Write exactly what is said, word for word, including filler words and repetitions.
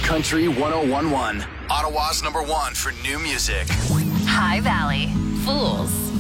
Country one oh one point one. Ottawa's number one for new music. High Valley. Fools.